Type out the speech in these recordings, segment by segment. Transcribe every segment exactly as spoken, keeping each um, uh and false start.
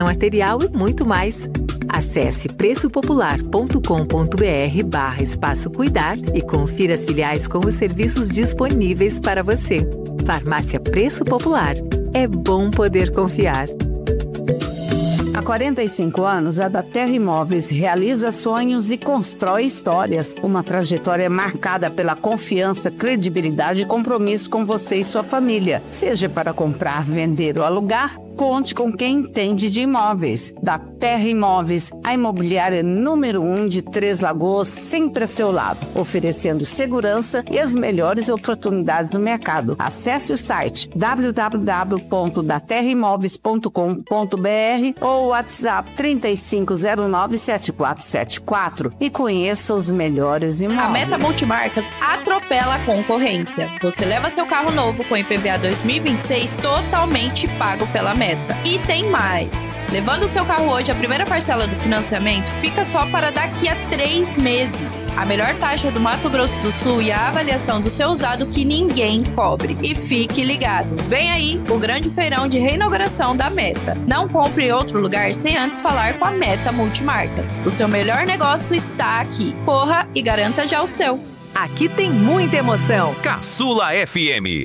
arterial e muito mais. Acesse preçopopular.com.br barra Espaço Cuidar e confira as filiais com os serviços disponíveis para você. Farmácia Preço Popular. É bom poder confiar. Há quarenta e cinco anos, a Da Terra Imóveis realiza sonhos e constrói histórias. Uma trajetória marcada pela confiança, credibilidade e compromisso com você e sua família. Seja para comprar, vender ou alugar, conte com quem entende de imóveis. Da Terra Imóveis, a imobiliária número um de Três Lagoas, sempre a seu lado, oferecendo segurança e as melhores oportunidades do mercado. Acesse o site w w w ponto da terra imóveis ponto com ponto b r ou o WhatsApp três cinco zero nove sete quatro sete quatro e conheça os melhores imóveis. A Meta Multimarcas atropela a concorrência. Você leva seu carro novo com I P V A dois mil e vinte e seis totalmente pago pela Meta. E tem mais. Levando o seu carro hoje, a primeira parcela do financiamento fica só para daqui a três meses. A melhor taxa do Mato Grosso do Sul e a avaliação do seu usado que ninguém cobre. E fique ligado, vem aí o grande feirão de reinauguração da Meta. Não compre em outro lugar sem antes falar com a Meta Multimarcas. O seu melhor negócio está aqui. Corra e garanta já o seu. Aqui tem muita emoção. Caçula F M.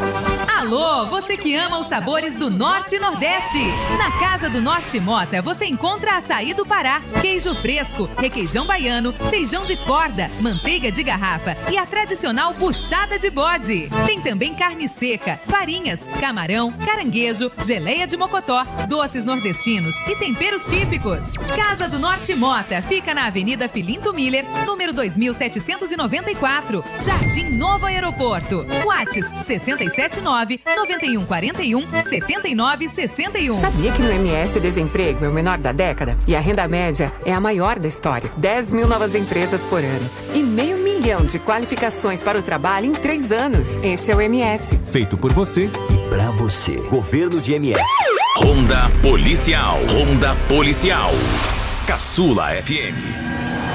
Alô, você que ama os sabores do Norte e Nordeste. Na Casa do Norte Mota, você encontra açaí do Pará, queijo fresco, requeijão baiano, feijão de corda, manteiga de garrafa e a tradicional buchada de bode. Tem também carne seca, farinhas, camarão, caranguejo, geleia de mocotó, doces nordestinos e temperos típicos. Casa do Norte Mota fica na Avenida Filinto Miller, número dois mil setecentos e noventa e quatro, Jardim Novo Aeroporto. WhatsApp sessenta e sete nove nove um quatro um sete nove seis um. Sabia que no M S o desemprego é o menor da década? E a renda média é a maior da história. dez mil novas empresas por ano. E meio milhão de qualificações para o trabalho em três anos. Esse é o M S. Feito por você e pra você. Governo de M S. Ronda Policial. Ronda Policial. Caçula F M.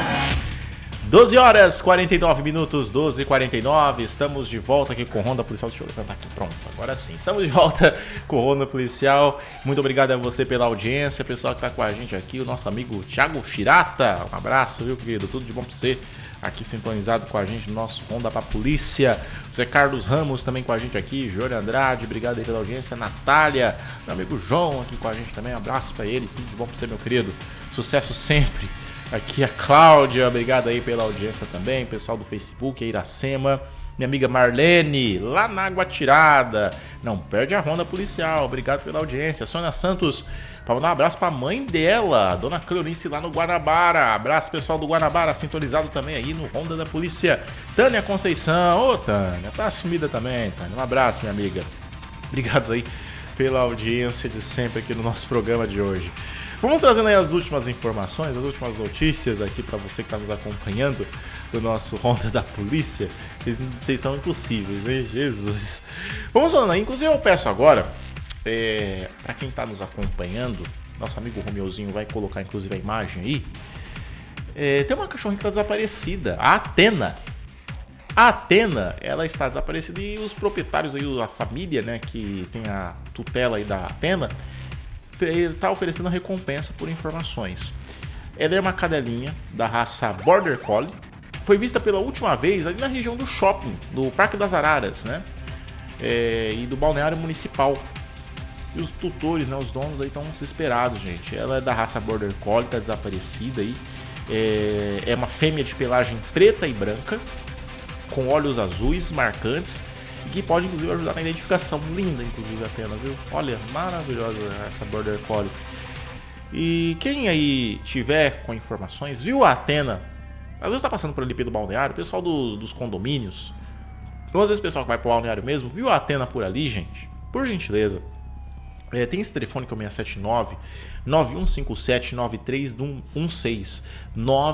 doze horas, quarenta e nove minutos, doze e quarenta e nove, estamos de volta aqui com o Ronda Policial. Deixa eu levantar aqui, pronto, agora sim. Estamos de volta com o Ronda Policial. Muito obrigado a você pela audiência, pessoal que tá com a gente aqui, o nosso amigo Thiago Shirata. Um abraço, viu, querido? Tudo de bom pra você, aqui sintonizado com a gente no nosso Ronda pra Polícia. Zé Carlos Ramos também com a gente aqui, Jônia Andrade, obrigado aí pela audiência. Natália, meu amigo João aqui com a gente também, um abraço pra ele, tudo de bom pra você, meu querido. Sucesso sempre. Aqui a Cláudia, obrigado aí pela audiência também, pessoal do Facebook, a Iracema, minha amiga Marlene, lá na Água Tirada, não perde a Ronda Policial, obrigado pela audiência. Sônia Santos, para mandar um abraço para a mãe dela, Dona Cleonice lá no Guanabara, abraço pessoal do Guanabara, sintonizado também aí no Ronda da Polícia. Tânia Conceição, ô Tânia, tá sumida também, Tânia, um abraço minha amiga, obrigado aí pela audiência de sempre aqui no nosso programa de hoje. Vamos trazendo aí as últimas informações, as últimas notícias aqui para você que está nos acompanhando do nosso Ronda da Polícia. Vocês, vocês são impossíveis, hein? Jesus. Vamos falando aí, inclusive eu peço agora, é, para quem está nos acompanhando, nosso amigo Romeuzinho vai colocar inclusive a imagem aí. É, tem uma cachorrinha que está desaparecida, a Atena. A Atena, ela está desaparecida e os proprietários aí, a família, né, que tem a tutela aí da Atena, está oferecendo a recompensa por informações. Ela é uma cadelinha da raça Border Collie. Foi vista pela última vez ali na região do shopping, do Parque das Araras, né? É, e do balneário municipal. E os tutores, né, os donos aí estão desesperados, gente. Ela é da raça Border Collie, está desaparecida aí. É, é uma fêmea de pelagem preta e branca, com olhos azuis marcantes, e que pode inclusive ajudar na identificação. Linda inclusive a Atena, viu? Olha, maravilhosa essa Border Collie. E quem aí tiver com informações, viu a Atena, às vezes tá passando por ali pelo balneário, o pessoal dos, dos condomínios, ou às vezes o pessoal que vai pro balneário mesmo, viu a Atena por ali, gente, por gentileza, é, tem esse telefone que é o seis sete nove, nove um cinco sete, nove três um seis, nove